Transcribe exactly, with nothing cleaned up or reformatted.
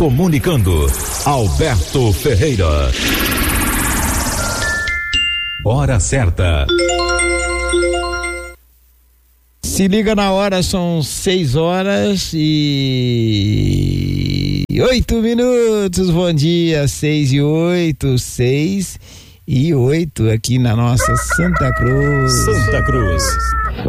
Comunicando, Alberto Ferreira. Hora certa. Se liga na hora, são seis horas e oito minutos. Bom dia, seis e oito, seis e oito aqui na nossa Santa Cruz. Santa Cruz.